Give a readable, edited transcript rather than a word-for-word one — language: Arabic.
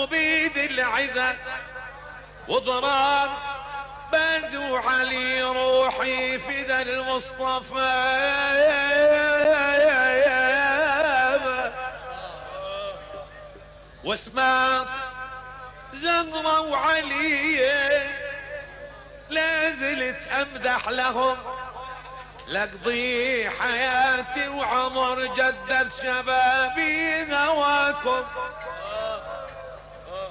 وبيد العذا وضرار بازو علي روحي فدا المصطفى واسمع زغرة وعلي لازلت امدح لهم لقضي حياتي وعمر جدد شبابي نواكم